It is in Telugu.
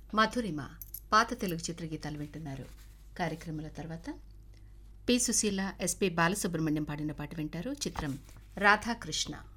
మధురిమ పాత తెలుగు చిత్రగీతాలు వింటున్నారు. కార్యక్రమాల తర్వాత పి. సుశీల, ఎస్పి బాలసుబ్రహ్మణ్యం పాడిన పాట వింటారు. చిత్రం రాధాకృష్ణ.